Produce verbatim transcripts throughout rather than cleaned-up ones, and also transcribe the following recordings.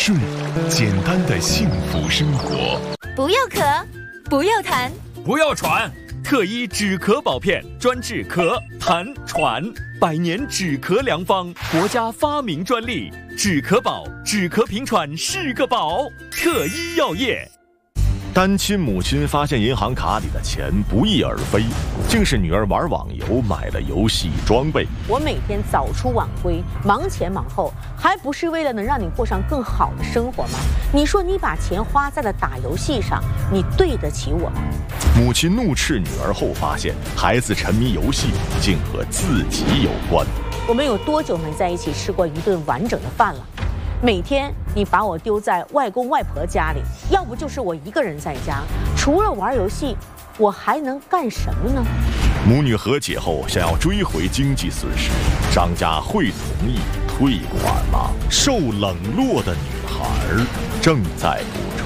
顺，简单的幸福生活。 不要咳，不要痰， 不要喘。特一止咳宝片，专治咳、痰、喘，百年止咳良方，国家发明专利。止咳宝，止咳平喘是个宝。特一药业。 单亲母亲发现银行卡里的钱不翼而飞，竟是女儿玩网游买了游戏装备。 我每天早出晚归，忙前忙后，还不是为了能让你过上更好的生活吗？你说你把钱花在了打游戏上，你对得起我吗？ 母亲怒斥女儿后，发现孩子沉迷游戏竟和自己有关。 我们有多久没在一起吃过一顿完整的饭了？每天你把我丢在外公外婆家里，要不就是我一个人在家，除了玩游戏，我还能干什么呢？ 母女和解后，想要追回经济损失，张家会同意退款吗？受冷落的女孩正在播出。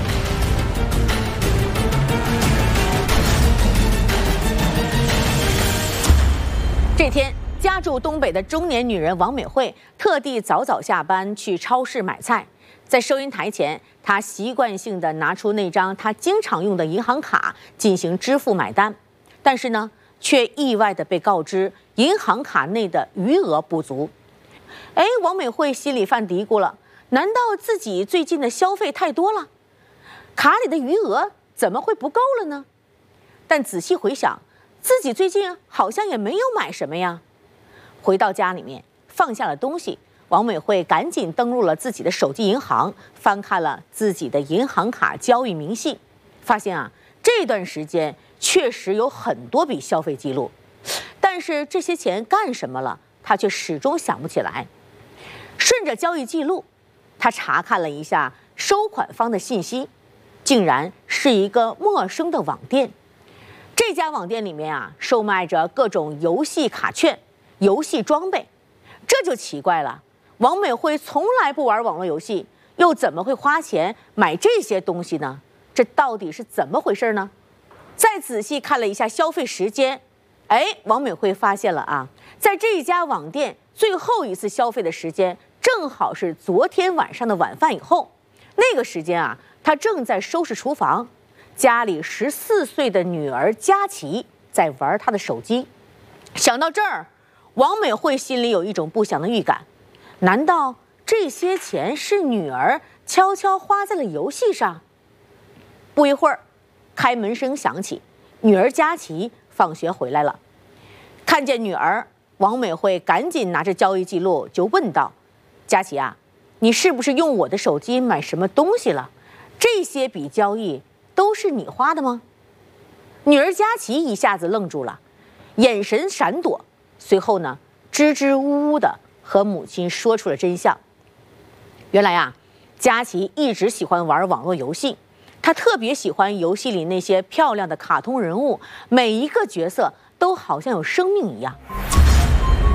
这天，家住东北的中年女人王美惠特地早早下班去超市买菜，在收银台前，她习惯性地拿出那张她经常用的银行卡进行支付买单，但是呢，却意外地被告知银行卡内的余额不足。哎，王美惠心里犯嘀咕了，难道自己最近的消费太多了？卡里的余额怎么会不够了呢？但仔细回想，自己最近好像也没有买什么呀。回到家里面，放下了东西，王美惠赶紧登录了自己的手机银行，翻看了自己的银行卡交易明细，发现啊，这段时间确实有很多笔消费记录，但是这些钱干什么了，她却始终想不起来。顺着交易记录，她查看了一下收款方的信息，竟然是一个陌生的网店。这家网店里面啊，售卖着各种游戏卡券、游戏装备，这就奇怪了。王美惠从来不玩网络游戏，又怎么会花钱买这些东西呢？这到底是怎么回事呢？再仔细看了一下消费时间，哎，王美惠发现了啊，在这家网店最后一次消费的时间，正好是昨天晚上的晚饭以后。那个时间啊，她正在收拾厨房。家里十四岁的女儿佳琪在玩她的手机。想到这儿，王美惠心里有一种不祥的预感，难道这些钱是女儿悄悄花在了游戏上？不一会儿，开门声响起，女儿佳琪放学回来了。看见女儿，王美惠赶紧拿着交易记录就问道：佳琪啊，你是不是用我的手机买什么东西了？这些笔交易都是你花的吗？女儿佳琪一下子愣住了，眼神闪躲，随后呢，支支吾吾的和母亲说出了真相。原来啊，佳琪一直喜欢玩网络游戏，她特别喜欢游戏里那些漂亮的卡通人物，每一个角色都好像有生命一样。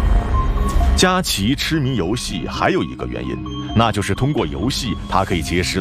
佳琪痴迷游戏还有一个原因，那就是通过游戏，她可以结识